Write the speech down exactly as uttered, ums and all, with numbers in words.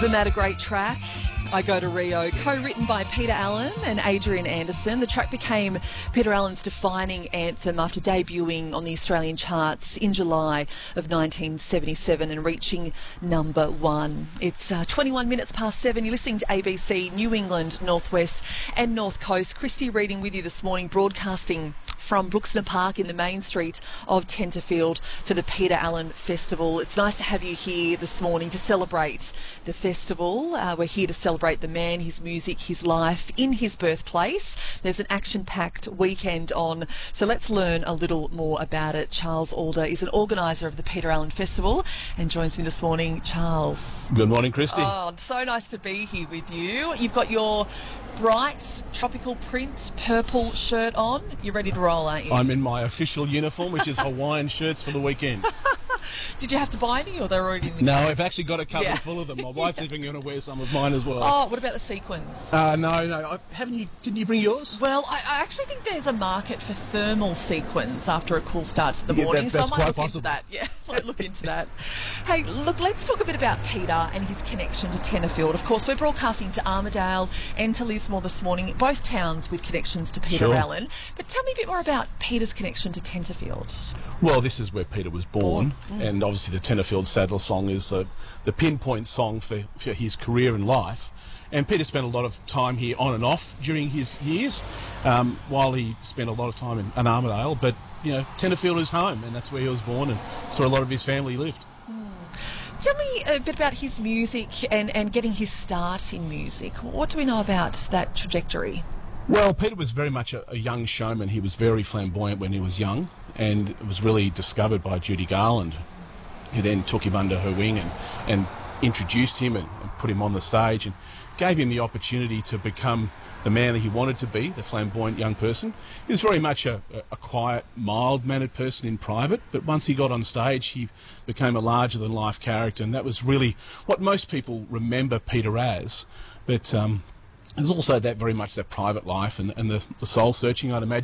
Isn't that a great track? I Go to Rio, co-written by Peter Allen and Adrian Anderson. The track became Peter Allen's defining anthem after debuting on the Australian charts in July of nineteen seventy-seven and reaching number one. It's uh, twenty-one minutes past seven. You're listening to A B C New England, Northwest and North Coast. Christy reading with you this morning, broadcasting from Brookston Park in the main street of Tenterfield for the Peter Allen Festival. It's nice to have you here this morning to celebrate the festival. Uh, we're here to celebrate the man, his music, his life in his birthplace. There's an action-packed weekend on, so let's learn a little more about it. Charles Alder is an organiser of the Peter Allen Festival and joins me this morning. Charles. Good morning, Christy. Oh, so nice to be here with you. You've got your bright tropical print purple shirt on. You're ready to roll, aren't you? I'm in my official uniform, which is Hawaiian shirts for the weekend. Did you have to buy any, or they're already in the No, I've actually got a couple Yeah. full of them. My wife's even going to wear some of mine as well. Oh, what about the sequins? Uh, no, no. I, haven't you? Didn't you bring yours? Well, I, I actually think there's a market for thermal sequins after a cool start to the Yeah, morning, that- so I that's might quite look possible. into that. Yeah, might look into that. Hey, look, let's talk a bit about Peter and his connection to Tenterfield. Of course, we're broadcasting to Armidale and to Lismore this morning, both towns with connections to Peter Sure. Allen. But tell me a bit more about Peter's connection to Tenterfield. Well, this is where Peter was born, and obviously the Tenterfield Saddler song is uh, the pinpoint song for, for his career and life. And Peter spent a lot of time here on and off during his years, um, while he spent a lot of time in, in Armidale. But, you know, Tenterfield is home, and that's where he was born, and that's where a lot of his family lived. Tell me a bit about his music and, and getting his start in music. What do we know about that trajectory? Well, Peter was very much a, a young showman. He was very flamboyant when he was young, and was really discovered by Judy Garland, who then took him under her wing and, and introduced him and, and put him on the stage and gave him the opportunity to become the man that he wanted to be, the flamboyant young person. He was very much a, a quiet, mild-mannered person in private, but once he got on stage, he became a larger-than-life character, and that was really what most people remember Peter as. But um, there's also that very much that private life and, and the, the soul-searching, I'd imagine.